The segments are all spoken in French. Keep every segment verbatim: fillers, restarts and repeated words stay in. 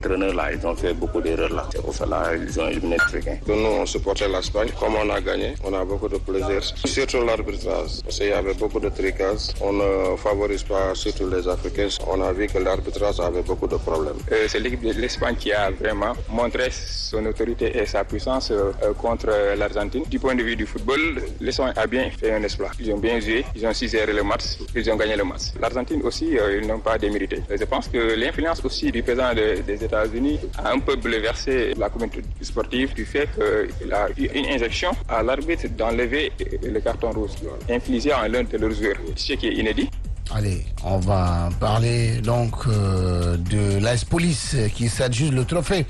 Entraîneurs-là, ils ont fait beaucoup d'erreurs là. C'est pour cela qu'ils ont éliminé le Africain. Nous, on supportait l'Espagne. Comme on a gagné, on a beaucoup de plaisir. Surtout l'arbitrage, parce qu'il y avait beaucoup de tricages. On ne favorise pas surtout les Africains. On a vu que l'arbitrage avait beaucoup de problèmes. Euh, c'est l'équipe de l'Espagne qui a vraiment montré son autorité et sa puissance euh, contre l'Argentine. Du point de vue du football, l'Espagne a bien fait un exploit. Ils ont bien joué, ils ont su gérer le match, ils ont gagné le match. L'Argentine aussi, euh, ils n'ont pas démérité. Je pense que l'influence aussi du président de, des États-Unis a un peu bouleversé la communauté sportive du fait qu'il a eu une injection à l'arbitre d'enlever le carton rouge infligé à l'un de leurs joueurs, ce qui est inédit. Allez, on va parler donc euh, de l'A S Police qui s'adjuge le trophée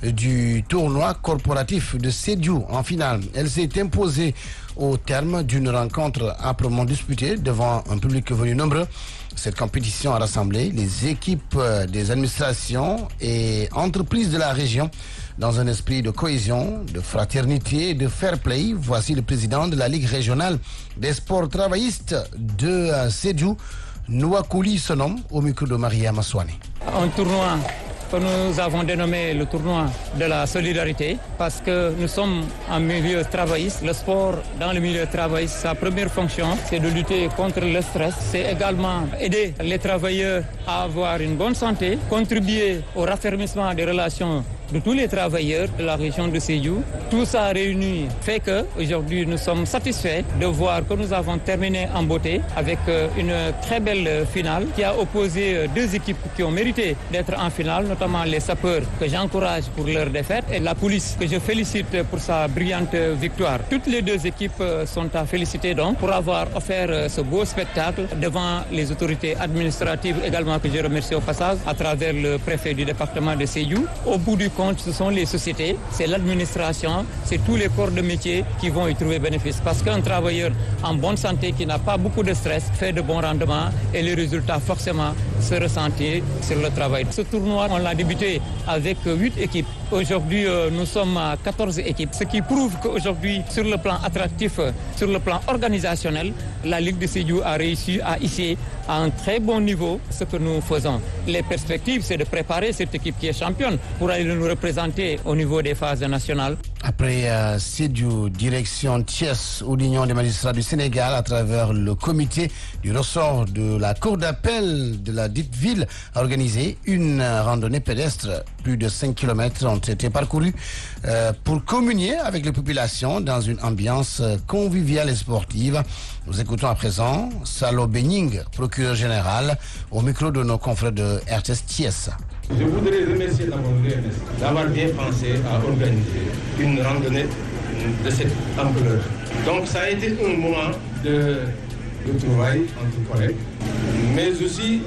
du tournoi corporatif de Sédhiou en finale. Elle s'est imposée au terme d'une rencontre âprement disputée devant un public venu nombreux. Cette compétition a rassemblé les équipes des administrations et entreprises de la région dans un esprit de cohésion, de fraternité et de fair play. Voici le président de la Ligue régionale des sports travaillistes de Sédhiou, Nouakouli Sonom, au micro de Maria Masouane. Un tournoi que nous avons dénommé le tournoi de la solidarité parce que nous sommes en milieu travailliste. Le sport dans le milieu travailliste, sa première fonction, c'est de lutter contre le stress. C'est également aider les travailleurs à avoir une bonne santé, contribuer au raffermissement des relations de tous les travailleurs de la région de Sédhiou. Tout ça réuni fait que aujourd'hui nous sommes satisfaits de voir que nous avons terminé en beauté avec une très belle finale qui a opposé deux équipes qui ont mérité d'être en finale, notamment les sapeurs que j'encourage pour leur défaite et la police que je félicite pour sa brillante victoire. Toutes les deux équipes sont à féliciter donc pour avoir offert ce beau spectacle devant les autorités administratives également que je remercie au passage à travers le préfet du département de Sédhiou. Au bout du compte, ce sont les sociétés, c'est l'administration, c'est tous les corps de métier qui vont y trouver bénéfice. Parce qu'un travailleur en bonne santé qui n'a pas beaucoup de stress fait de bons rendements et les résultats forcément se ressentent sur le travail. Ce tournoi, on l'a débuté avec huit équipes. Aujourd'hui, euh, nous sommes à quatorze équipes, ce qui prouve qu'aujourd'hui, sur le plan attractif, sur le plan organisationnel, la Ligue de Sédhiou a réussi à hisser à un très bon niveau ce que nous faisons. Les perspectives, c'est de préparer cette équipe qui est championne pour aller nous représenter au niveau des phases nationales. Après euh, Sédhiou, direction Thiès, où l'Union des magistrats du Sénégal, à travers le comité du ressort de la cour d'appel de la dite ville, a organisé une randonnée pédestre. Plus de cinq kilomètres ont été parcourus euh, pour communier avec les populations dans une ambiance conviviale et sportive. Nous écoutons à présent Salo Bening, procureur général, au micro de nos confrères de R T S Thiès. Je voudrais remercier d'abord l'U N S d'avoir bien pensé à organiser une randonnée de cette ampleur. Donc ça a été un moment de, de trouvailles entre collègues, mais aussi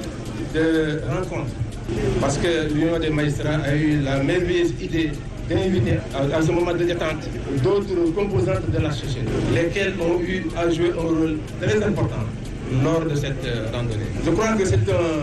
de rencontres. Parce que l'Union des magistrats a eu la merveilleuse idée d'inviter à, à ce moment de détente d'autres composantes de la société, lesquelles ont eu à jouer un rôle très important lors de cette euh, randonnée. Je crois que c'est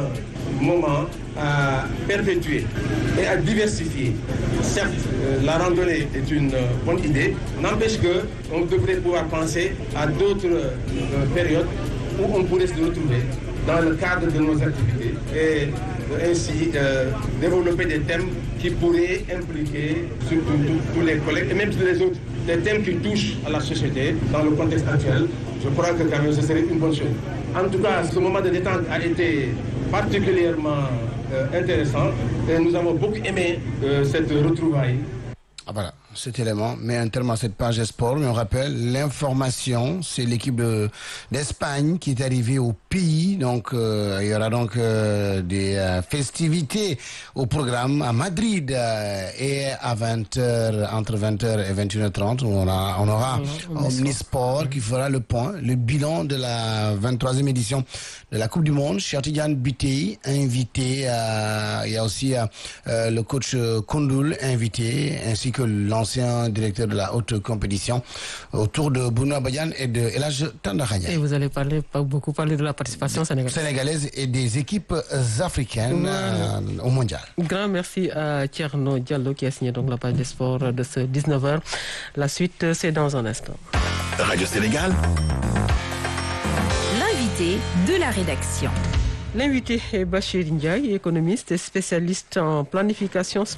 un moment à perpétuer et à diversifier. Certes, euh, la randonnée est une euh, bonne idée, n'empêche qu'on devrait pouvoir penser à d'autres euh, périodes où on pourrait se retrouver dans le cadre de nos activités et ainsi euh, développer des thèmes qui pourraient impliquer surtout tous les collègues et même tous les autres, des thèmes qui touchent à la société dans le contexte actuel. Je crois que quand même ce serait une bonne chose. En tout cas, ce moment de détente a été particulièrement euh, intéressant et nous avons beaucoup aimé euh, cette retrouvaille. Ah, voilà, cet élément met un terme à cette page sport, mais on rappelle l'information, c'est l'équipe de, d'Espagne qui est arrivée au pays, donc euh, il y aura donc euh, des euh, festivités au programme à Madrid euh, et à vingt heures, entre vingt heures et vingt et une heures trente, on aura, on aura mmh, Omnisport mmh. qui fera le point, le bilan de la vingt-troisième édition de la Coupe du Monde. Chertidiane Bitey, invité, euh, il y a aussi euh, le coach Koundoul, invité, ainsi que l'ancien directeur de la haute compétition autour de Benoît Badiane et de Elhadj Tandakhadia. Et vous allez parler, pas beaucoup parler de la participation sénégalaise. sénégalaise et des équipes africaines euh, au mondial. Grand merci à Thierno Diallo qui a signé donc la page des sports de ce dix-neuf heures. La suite, c'est dans un instant. Radio Sénégal. L'invité de la rédaction. L'invité est Bachir Ndiaye, économiste et spécialiste en planification